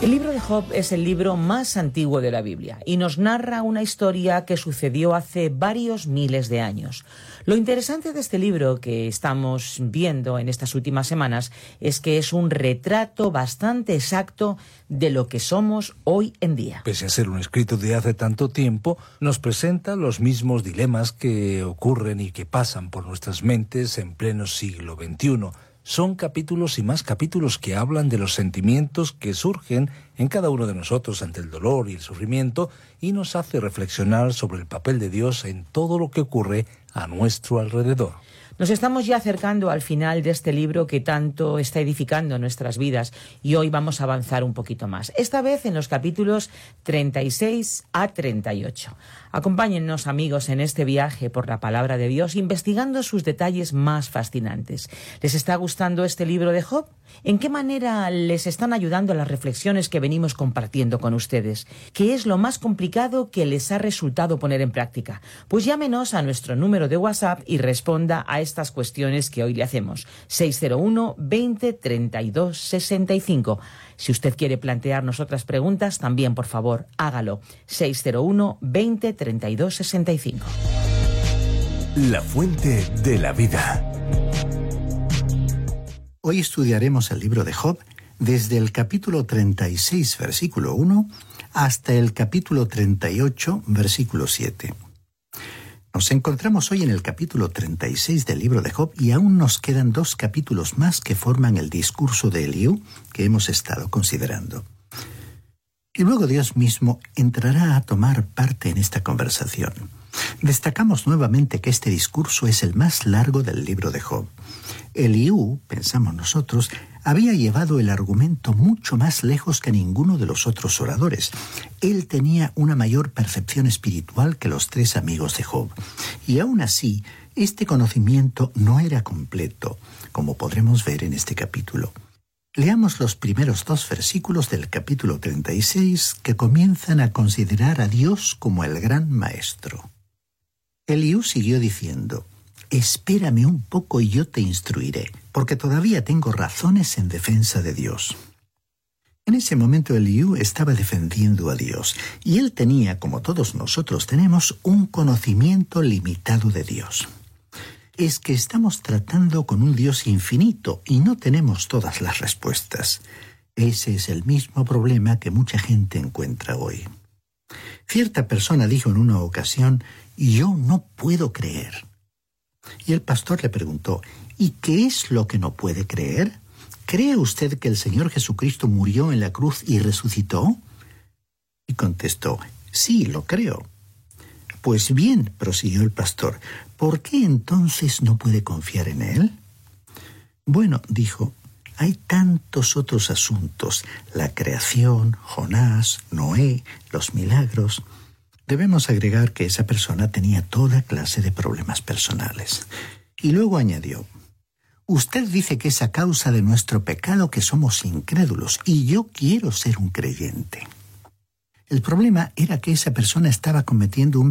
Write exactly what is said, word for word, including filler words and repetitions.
El libro de Job es el libro más antiguo de la Biblia y nos narra una historia que sucedió hace varios miles de años. Lo interesante de este libro que estamos viendo en estas últimas semanas es que es un retrato bastante exacto de lo que somos hoy en día. Pese a ser un escrito de hace tanto tiempo, nos presenta los mismos dilemas que ocurren y que pasan por nuestras mentes en pleno siglo veintiuno. Son capítulos y más capítulos que hablan de los sentimientos que surgen en cada uno de nosotros ante el dolor y el sufrimiento y nos hace reflexionar sobre el papel de Dios en todo lo que ocurre a nuestro alrededor. Nos estamos ya acercando al final de este libro que tanto está edificando nuestras vidas y hoy vamos a avanzar un poquito más. Esta vez en los capítulos treinta y seis a treinta y ocho. Acompáñennos, amigos, en este viaje por la palabra de Dios, investigando sus detalles más fascinantes. ¿Les está gustando este libro de Job? ¿En qué manera les están ayudando las reflexiones que venimos compartiendo con ustedes? ¿Qué es lo más complicado que les ha resultado poner en práctica? Pues llámenos a nuestro número de WhatsApp y responda a estas cuestiones que hoy le hacemos. seis cero uno, veinte, treinta y dos, sesenta y cinco. Si usted quiere plantearnos otras preguntas, también, por favor, hágalo. seis cero uno, veinte, treinta y dos, sesenta y cinco. La fuente de la vida. Hoy estudiaremos el libro de Job desde el capítulo treinta y seis, versículo uno, hasta el capítulo treinta y ocho, versículo siete. Nos encontramos hoy en el capítulo treinta y seis del libro de Job y aún nos quedan dos capítulos más que forman el discurso de Eliú que hemos estado considerando. Y luego Dios mismo entrará a tomar parte en esta conversación. Destacamos nuevamente que este discurso es el más largo del libro de Job. Eliú, pensamos nosotros, había llevado el argumento mucho más lejos que ninguno de los otros oradores. Él tenía una mayor percepción espiritual que los tres amigos de Job. Y aún así, este conocimiento no era completo, como podremos ver en este capítulo. Leamos los primeros dos versículos del capítulo treinta y seis que comienzan a considerar a Dios como el gran maestro. Eliú siguió diciendo: «Espérame un poco y yo te instruiré, porque todavía tengo razones en defensa de Dios». En ese momento Eliú estaba defendiendo a Dios, y él tenía, como todos nosotros tenemos, un conocimiento limitado de Dios. Es que estamos tratando con un Dios infinito y no tenemos todas las respuestas. Ese es el mismo problema que mucha gente encuentra hoy. Cierta persona dijo en una ocasión: «Yo no puedo creer». Y el pastor le preguntó: «¿Y qué es lo que no puede creer? ¿Cree usted que el Señor Jesucristo murió en la cruz y resucitó?». Y contestó: «Sí, lo creo». «Pues bien», prosiguió el pastor, «¿por qué entonces no puede confiar en Él?». «Bueno», dijo, «hay tantos otros asuntos, la creación, Jonás, Noé, los milagros». Debemos agregar que esa persona tenía toda clase de problemas personales. Y luego añadió: «Usted dice que es a causa de nuestro pecado que somos incrédulos, y yo quiero ser un creyente». El problema era que esa persona estaba cometiendo un